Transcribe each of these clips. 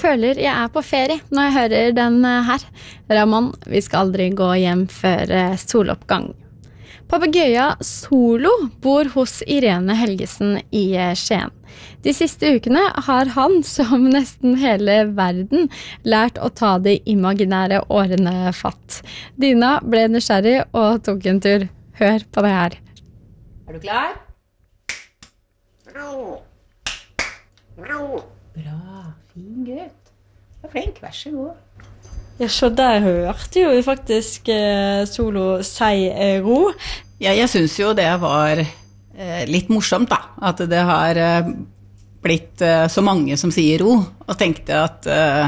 føler jeg på ferie når jeg hører den her. Ramon, vi skal aldri gå hjem før soloppgang. Papegøya Solo bor hos Irene Helgesen i Skien. De siste ukene har han, som nesten hele verden, lært å ta de imaginære årene fatt. Dina ble nysgjerrig og tok en tur. Hør på det her. Du klar? Bra, fin gutt. Du flink, vær så god. Ja, så der hørte jo faktisk Solo si ro. Ja, jeg synes jo det var litt morsomt da, at det har blitt så mange som sier ro, og tenkte at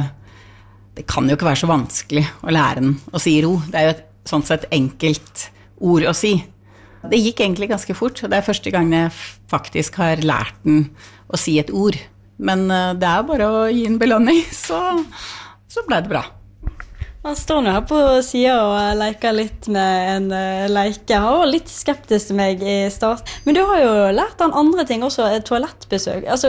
det kan jo ikke være så vanskelig å lære den å si ro. Det er jo et sånn sett enkelt ord å si. Det gikk egentlig ganske fort, og det er første gang jeg faktisk har lært den å si et ord. Men det er bare å gi en belønning, så ble det bra. Han står nå her på siden og leker litt med en leike. Han var litt skeptisk til meg i start. Men du har jo lært han andre ting også, toalettbesøk. Altså,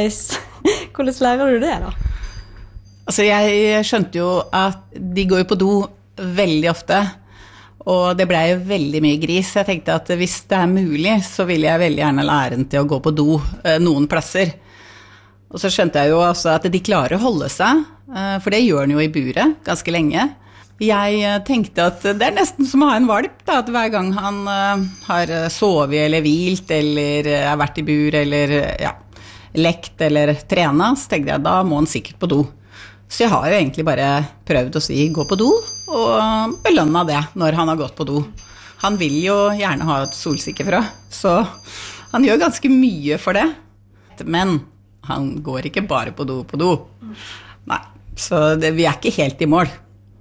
hvordan lærer du det da? Altså, jeg skjønte jo at de går jo på do veldig ofte, og det ble jo veldig mye gris. Jeg tenkte at hvis det er mulig, så vil jeg veldig gjerne lære den til å gå på do noen plasser. Og så skjønte jeg jo også at de klarer å holde seg, for det gjør den jo i buret ganske lenge. Jeg tenkte at det er nesten som å ha en valp, da, at hver gang han har sovet eller hvilt, eller har vært i bur, eller ja, lekt eller trenet, så tenkte jeg da må han sikkert på do. Så jeg har jo egentlig bare prøvd å si gå på do, og belønnet det når han har gått på do. Han vil jo gjerne ha et solsikkefrø, så han gjør ganske mye for det. Men han går ikke bare på do. Nei, så vi er ikke helt i mål.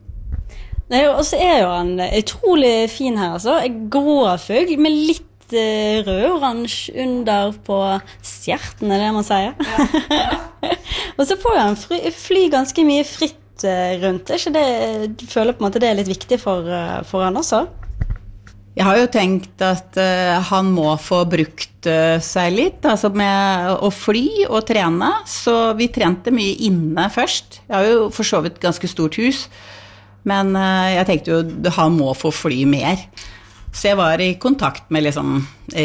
Nei, og så er jo han utrolig fin her, altså. Gråfugl med litt rød-oransje under på stjerten, er det man sier. Ja. Og så får han fly ganske mye fritt rundt. Er ikke det, du føler på en måte det er litt viktig for han også? Jeg har jo tenkt at han må få brukt seg litt, altså med å fly og trene, så vi trente mye inne først. Jeg har jo for så vidt ganske stort hus, men jeg tenkte jo han må få fly mer. Så jeg var i kontakt med liksom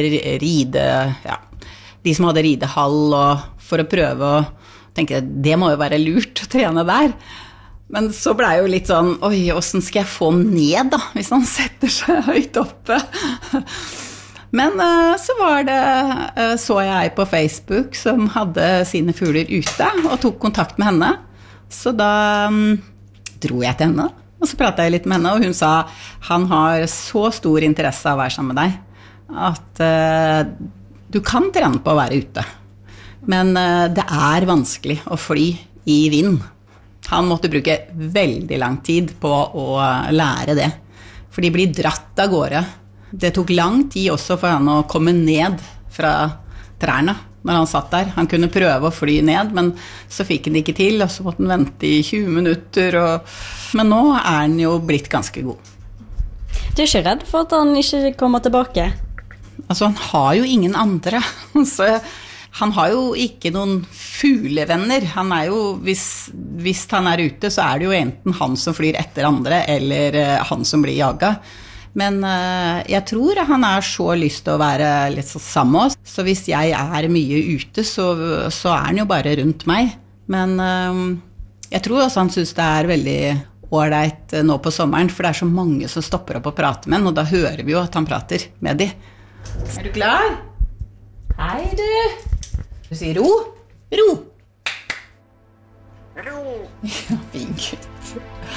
de som hadde ridehall, og for å prøve å tenke at det må jo være lurt å trene der. Men så ble jeg jo litt sånn, oi, hvordan skal jeg få ned da, hvis han setter seg høyt oppe? Men så så jeg på Facebook som hadde sine fugler ute, og tok kontakt med henne. Så da dro jeg til henne, og så pratet jeg litt med henne, og hun sa, han har så stor interesse av å være sammen med deg, at du kan trene på å være ute. Men det er vanskelig å fly i vind. Han måtte bruke veldig lang tid på å lære det, for de blir dratt av gårde. Det tok lang tid også for han å komme ned fra trærne når han satt der. Han kunne prøve å fly ned, men så fikk han det ikke til, og så måtte han vente i 20 minutter. Men nå er han jo blitt ganske god. Du er ikke redd for at han ikke kommer tilbake? Altså, han har jo ingen andre, så han har jo ikke noen fuglevenner. Han er jo, hvis han er ute, så er det jo enten han som flyr etter andre, eller han som blir jaget. Men jeg tror han har så lyst til å være litt sammen med oss. Så hvis jeg er mye ute, så er han jo bare rundt meg. Men jeg tror også han synes det er veldig ordentlig nå på sommeren, for det er så mange som stopper opp og prater med han, og da hører vi jo at han prater med de. Er du klar? Hei du! Du sier ro? Ro! Ro! Ja, fin gutt.